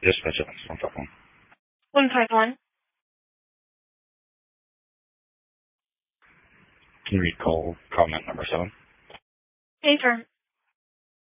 Dispatch it. 151. 151. Can you read call comment number 7? Paper.